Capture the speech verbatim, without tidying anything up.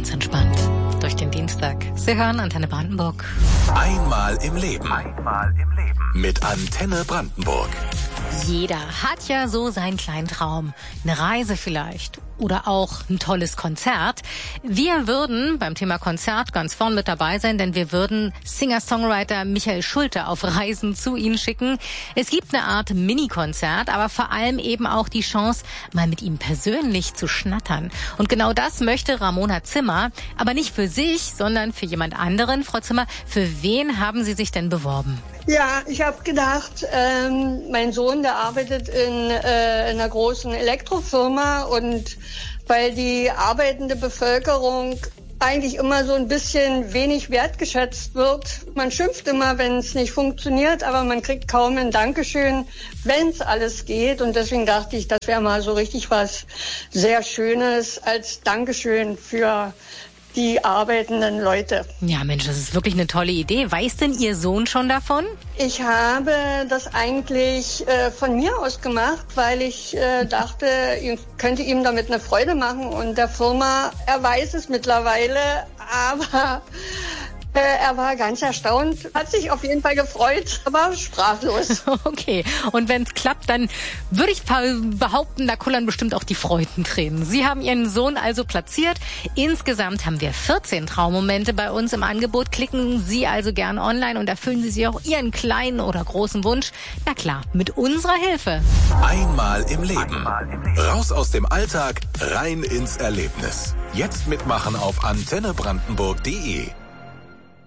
ganz entspannt durch den Dienstag. Sie hören Antenne Brandenburg. Einmal im Leben. Einmal im Leben. Mit Antenne Brandenburg. Jeder hat ja so seinen kleinen Traum. Eine Reise vielleicht. Oder auch ein tolles Konzert. Wir würden beim Thema Konzert ganz vorn mit dabei sein, denn wir würden Singer-Songwriter Michael Schulte auf Reisen zu Ihnen schicken. Es gibt eine Art Mini-Konzert, aber vor allem eben auch die Chance, mal mit ihm persönlich zu schnattern. Und genau das möchte Ramona Zimmer, aber nicht für sich, sondern für jemand anderen. Frau Zimmer, für wen haben Sie sich denn beworben? Ja, ich habe gedacht, ähm, mein Sohn, der arbeitet in, äh, in einer großen Elektrofirma, und weil die arbeitende Bevölkerung eigentlich immer so ein bisschen wenig wertgeschätzt wird. Man schimpft immer, wenn es nicht funktioniert, aber man kriegt kaum ein Dankeschön, wenn es alles geht. Und deswegen dachte ich, das wäre mal so richtig was sehr Schönes als Dankeschön für die arbeitenden Leute. Ja, Mensch, das ist wirklich eine tolle Idee. Weiß denn Ihr Sohn schon davon? Ich habe das eigentlich äh, von mir aus gemacht, weil ich äh, dachte, ich könnte ihm damit eine Freude machen, und der Firma, er weiß es mittlerweile, aber äh, er war ganz erstaunt, hat sich auf jeden Fall gefreut, aber sprachlos. Okay, und wenn es klappt, dann würde ich behaupten, da kullern bestimmt auch die Freudentränen. Sie haben Ihren Sohn also platziert. Insgesamt haben wir vierzehn Traummomente bei uns im Angebot. Klicken Sie also gern online und erfüllen Sie sich auch Ihren kleinen oder großen Wunsch. Na klar, mit unserer Hilfe. Einmal im Leben. Raus aus dem Alltag, rein ins Erlebnis. Jetzt mitmachen auf antenne brandenburg punkt de.